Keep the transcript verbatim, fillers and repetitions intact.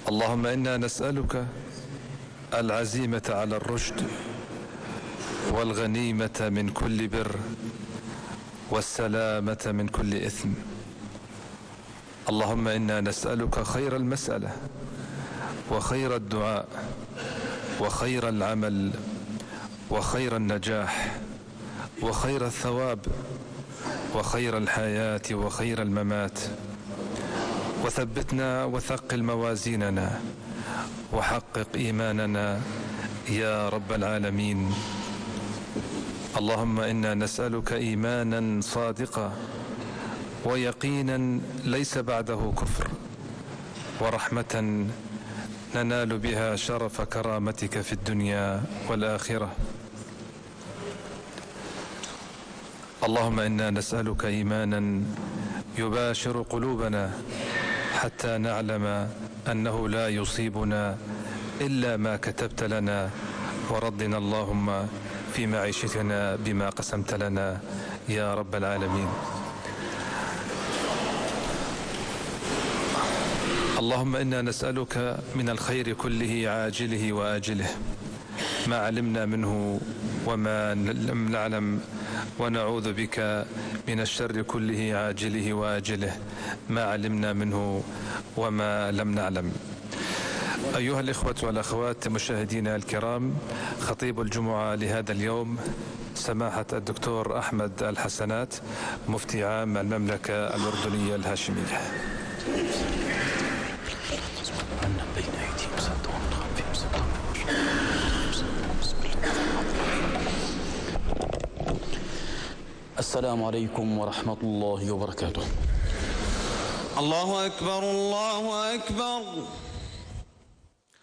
اللهم إنا نسألك العزيمة على الرشد والغنيمة من كل بر والسلامة من كل إثم. اللهم إنا نسألك خير المسألة وخير الدعاء وخير العمل وخير النجاح وخير الثواب وخير الحياة وخير الممات. وثبتنا وثقل موازيننا وحقق إيماننا يا رب العالمين. اللهم إنا نسألك إيمانا صادقا ويقينا ليس بعده كفر، ورحمة ننال بها شرف كرامتك في الدنيا والآخرة. اللهم إنا نسألك إيمانا يباشر قلوبنا حتى نعلم أنه لا يصيبنا إلا ما كتبت لنا، ورضنا اللهم في معيشتنا بما قسمت لنا يا رب العالمين. اللهم إنا نسألك من الخير كله عاجله وآجله ما علمنا منه وما لم نعلم، ونعوذ بك من الشر كله عاجله وآجله ما علمنا منه وما لم نعلم. أيها الإخوة والأخوات مشاهدينا الكرام، خطيب الجمعة لهذا اليوم سماحة الدكتور أحمد الحسنات، مفتي عام المملكة الأردنية الهاشمية. السلام عليكم ورحمة الله وبركاته. الله أكبر الله أكبر.